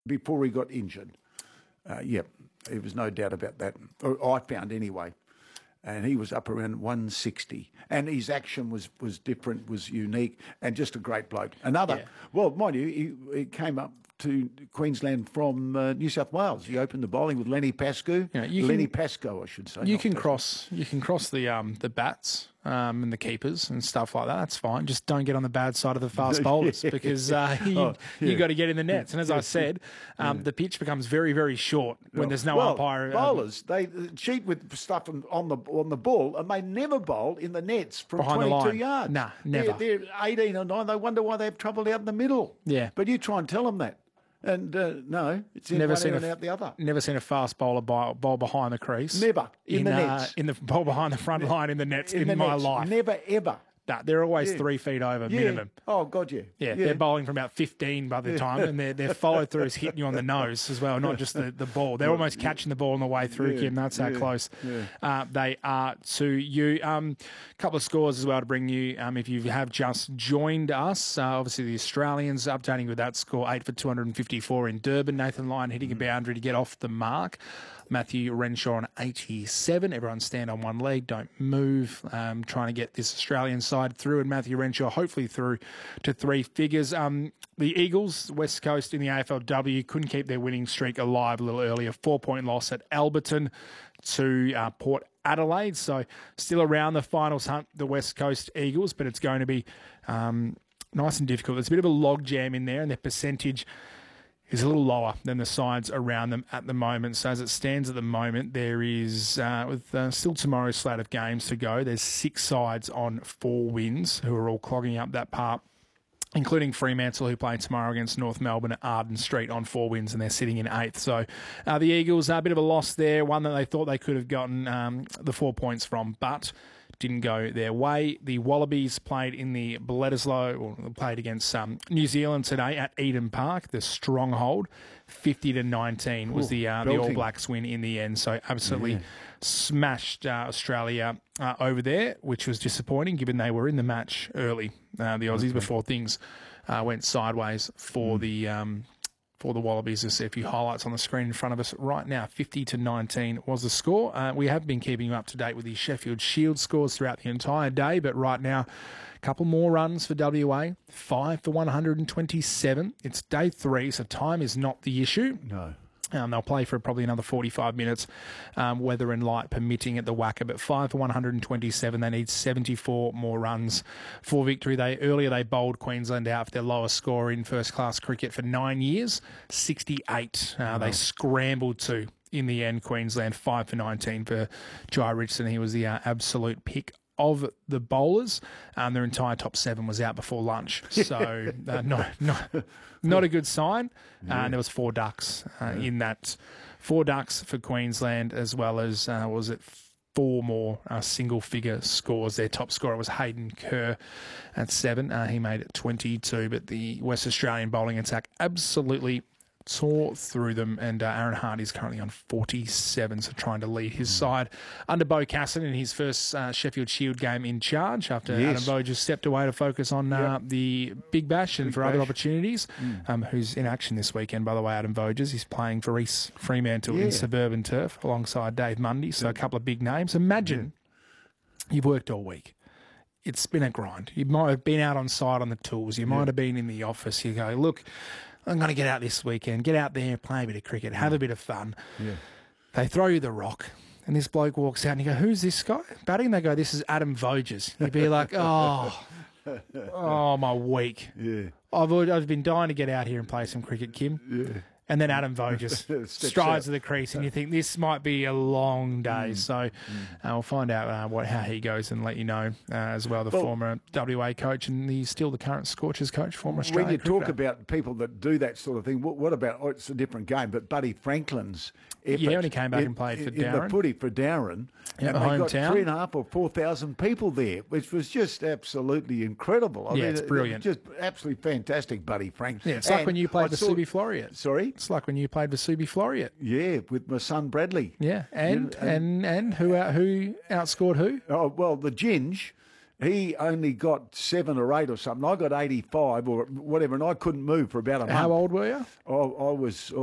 before he got injured. Yep, there was no doubt about that. Or I found anyway. And he was up around 160. And his action was different, was unique, and just a great bloke. Well, mind you, he came up to Queensland from New South Wales. He opened the bowling with Lenny Pascoe. Lenny Pascoe, I should say. You can cross the bats and the keepers and stuff like that. That's fine. Just don't get on the bad side of the fast bowlers because you got to get in the nets. And as I said, the pitch becomes very, very short when there's no umpire. Bowlers, they cheat with stuff on the ball, and they never bowl in the nets from behind 22 yards. Nah, never. They're 18 or 9. They wonder why they have trouble out in the middle. Yeah. But you try and tell them that. And no, it's in one end and out the other. Never seen a fast bowler bowl behind the crease. Never. In the nets. In the bowl behind the front line in the nets in my life. Never, ever. Nah, they're always 3 feet over minimum. Oh, God, yeah. Yeah, they're bowling from about 15 by the time, and their follow-through is hitting you on the nose as well, not just the ball. They're almost catching the ball on the way through, Kim. That's how close they are to you. A couple of scores as well to bring you, if you have just joined us. Obviously, the Australians updating with that score, 8 for 254 in Durban. Nathan Lyon hitting a boundary to get off the mark. Matthew Renshaw on 87. Everyone stand on one leg, don't move. Trying to get this Australian side through, and Matthew Renshaw hopefully through to 3 figures. The Eagles, West Coast in the AFLW, couldn't keep their winning streak alive a little earlier. 4-point loss at Alberton to Port Adelaide. So still around the finals hunt, the West Coast Eagles, but it's going to be nice and difficult. There's a bit of a log jam in there, and their percentage is a little lower than the sides around them at the moment. So as it stands at the moment, there is, with still tomorrow's slate of games to go, there's 6 sides on 4 wins who are all clogging up that part, including Fremantle, who play tomorrow against North Melbourne at Arden Street on 4 wins, and they're sitting in 8th. So the Eagles, a bit of a loss there, one that they thought they could have gotten the 4 points from, but didn't go their way. The Wallabies played in the Bledisloe, or played against New Zealand today at Eden Park, the stronghold. 50-19 was the All Blacks win in the end. So absolutely smashed Australia over there, which was disappointing given they were in the match early, the Aussies, before things went sideways for the Wallabies. There's a few highlights on the screen in front of us right now. 50-19 was the score. We have been keeping you up to date with the Sheffield Shield scores throughout the entire day, but right now, a couple more runs for WA. 5 for 127. It's day 3, so time is not the issue. No. They'll play for probably another 45 minutes, weather and light permitting at the Wacker. But 5 for 127, they need 74 more runs for victory. Earlier they bowled Queensland out for their lowest score in first-class cricket for 9 years, 68. They scrambled to, in the end, Queensland, 5 for 19 for Jai Richardson. He was the absolute pick of the bowlers. Their entire top 7 was out before lunch. So not a good sign. And there was 4 ducks in that. 4 ducks for Queensland, as well as, 4 more single-figure scores. Their top scorer was Hayden Kerr at 7. He made it 22, but the West Australian bowling attack absolutely tore through them, and Aaron Hardy's currently on 47, so trying to lead his side under Bo Casson in his first Sheffield Shield game in charge after Adam Voges stepped away to focus on the Big Bash and for other opportunities, who's in action this weekend, by the way, Adam Voges. He's playing for East Fremantle in suburban turf alongside Dave Mundy, so a couple of big names. Imagine you've worked all week. It's been a grind. You might have been out on site on the tools. You might have been in the office. You go, look, I'm going to get out this weekend, get out there, play a bit of cricket, have a bit of fun. Yeah. They throw you the rock, and this bloke walks out, and you go, who's this guy batting? They go, this is Adam Voges. You'd be like, oh, my week. Yeah. I've been dying to get out here and play some cricket, Kim. Yeah. And then Adam Voges strides to the crease, and you think this might be a long day. So we'll find out how he goes and let you know as well. The former WA coach, and he's still the current Scorchers coach, former Australian When you cricketer. talk about people that do that sort of thing, what about, it's a different game, but Buddy Franklin's effort. Yeah, when he came back and played for Darren. In the footy for Darren. Yeah, and they got hometown. 3,500 or 4,000 people there, which was just absolutely incredible. I mean, it's brilliant. Just absolutely fantastic, Buddy Franklin. Yeah, it's like when you played for Subi Floreat. Sorry? It's like when you played for Subi Floreat. Yeah, with my son Bradley. Yeah, and who outscored who? Oh, well, the Ginge. he only got 7 or 8 or something. I got 85 or whatever, and I couldn't move for about a month. How old were you? I was